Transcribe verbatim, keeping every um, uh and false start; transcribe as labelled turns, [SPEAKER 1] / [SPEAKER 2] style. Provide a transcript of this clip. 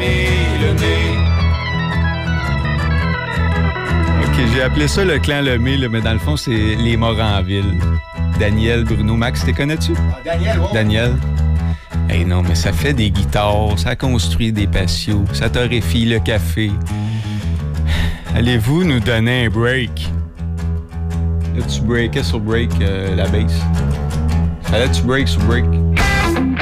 [SPEAKER 1] Lemay.
[SPEAKER 2] OK, j'ai appelé ça le clan Lemay, là, mais dans le fond, c'est les Moranville. Daniel, Bruno, Max, t'es connais-tu?
[SPEAKER 1] Ah, Daniel, ouais.
[SPEAKER 2] Daniel. Hey non, mais ça fait des guitares, ça construit des patios, ça torréfie le café. Allez-vous nous donner un break? Là, tu breakais sur break euh, la bass. Fallait-tu break sur break?